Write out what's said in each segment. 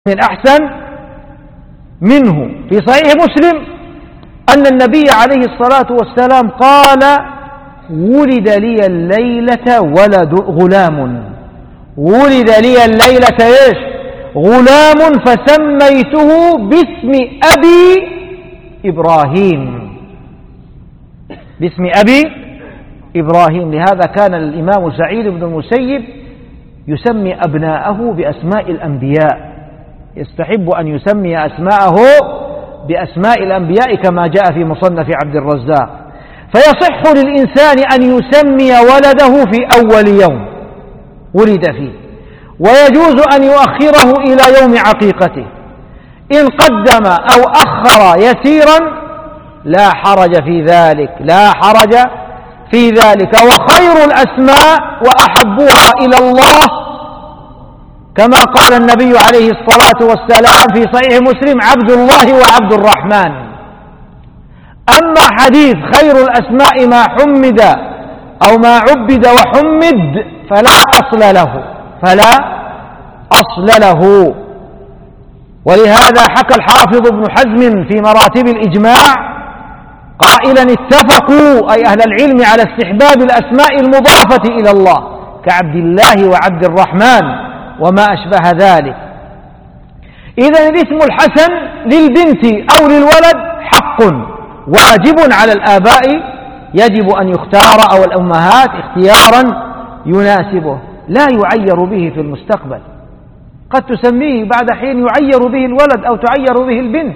الأحسن منه في صحيح مسلم أن النبي عليه الصلاة والسلام قال: ولد لي الليلة غلام، ولد لي الليلة إيش؟ غلام، فسميته باسم أبي إبراهيم، باسم أبي إبراهيم. لهذا كان الإمام سعيد بن المسيب يسمي أبناءه بأسماء الأنبياء، يستحب أن يسمي أسماءه بأسماء الأنبياء كما جاء في مصنف عبد الرزاق. فيصح للإنسان أن يسمي ولده في أول يوم ولد فيه، ويجوز أن يؤخره إلى يوم عقيقته. إن قدم أو أخر يسيرا لا حرج في ذلك، لا حرج في ذلك. وخير الأسماء وأحبها إلى الله كما قال النبي عليه الصلاة والسلام في صحيح مسلم: عبد الله وعبد الرحمن. أما حديث خير الأسماء ما حمد أو ما عبد وحمد فلا أصل له، فلا أصل له. ولهذا حكى الحافظ ابن حزم في مراتب الإجماع قائلا: اتفقوا أي أهل العلم على استحباب الأسماء المضافة إلى الله كعبد الله وعبد الرحمن وما أشبه ذلك. إذن الاسم الحسن للبنت أو للولد حق واجب على الآباء، يجب أن يختار أو الأمهات اختيارا يناسبه، لا يعير به في المستقبل. قد تسميه بعد حين يعير به الولد أو تعير به البنت،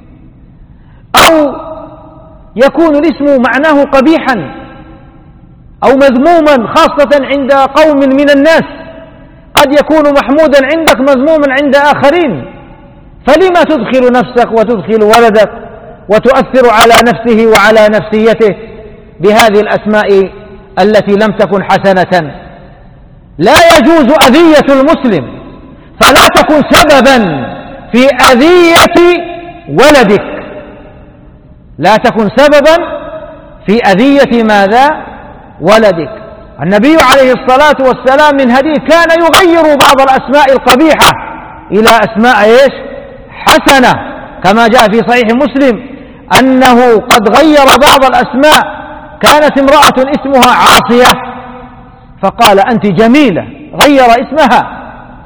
أو يكون الاسم معناه قبيحا أو مذموما خاصة عند قوم من الناس، قد يكون محمودا عندك مذموما عند آخرين. فلما تدخل نفسك وتدخل ولدك وتؤثر على نفسه وعلى نفسيته بهذه الأسماء التي لم تكن حسنة؟ لا يجوز أذية المسلم، فلا تكن سببا في أذية ولدك، لا تكن سببا في أذية ماذا؟ ولدك. النبي عليه الصلاة والسلام من هديه كان يغير بعض الأسماء القبيحة إلى أسماء إيش؟ حسنة، كما جاء في صحيح مسلم أنه قد غير بعض الأسماء. كانت امرأة اسمها عاصية فقال: أنت جميلة، غير اسمها.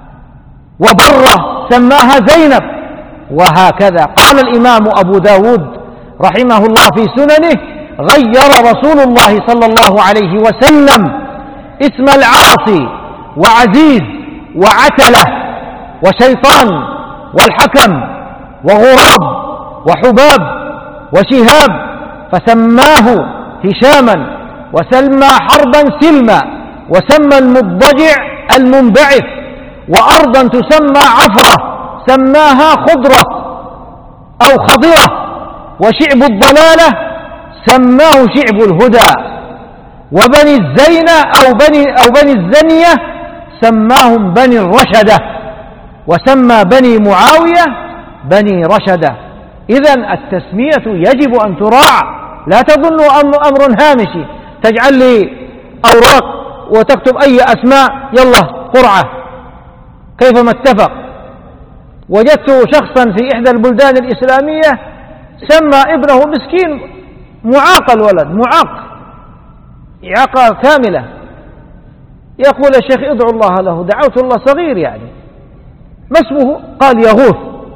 وبرة سماها زينب. وهكذا قال الإمام أبو داود رحمه الله في سننه: غير رسول الله صلى الله عليه وسلم اسم العاصي وعزيز وعتلة وشيطان والحكم وغراب وحباب وشهاب، فسماه هشاما، وسمى حربا سلما، وسمى المضجع المنبعث، وأرضا تسمى عفرة سماها خضرة أو خضرة، وشعب الضلالة سماه شعب الهدى، وبني الزينة أو بني الزنية سماهم بني الرشدة، وسمى بني معاوية بني رشدة. إذن التسمية يجب أن تراعى، لا تظنوا أمر هامشي تجعل لي أوراق وتكتب أي أسماء يلا قرعة كيفما اتفق. وجدت شخصا في إحدى البلدان الإسلامية سمى ابنه مسكين معاق، الولد معاق إعاقة كاملة، يقول: يا شيخ ادعو الله له. دعوت الله، صغير يعني. ما اسمه؟ قال: يغوث.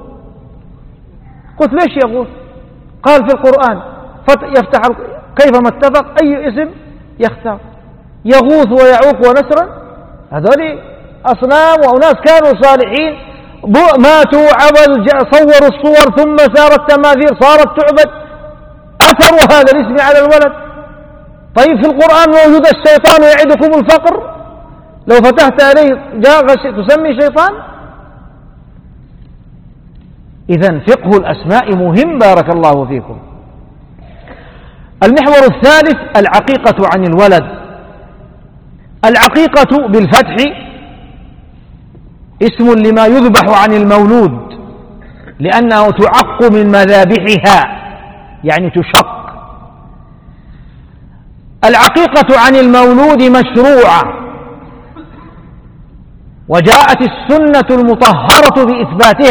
قلت: ليش يغوث؟ قال: في القرآن يفتح كيفما اتفق أي اسم يختار، يغوث ويعوق ونسرا. هذول أصنام وأناس كانوا صالحين ماتوا عبل، صوروا الصور ثم صارت تماثيل صارت تعبد، أثروا هذا الاسم على الولد. طيب في القرآن موجود الشيطان يعدكم الفقر، لو فتحت عليه تسمي شيطان؟ إذن فقه الأسماء مهم، بارك الله فيكم. المحور الثالث العقيقة عن الولد. العقيقة بالفتح اسم لما يذبح عن المولود، لأنه تعق من مذابحها، يعني تشق. العقيقة عن المولود مشروعة، وجاءت السنة المطهرة بإثباتها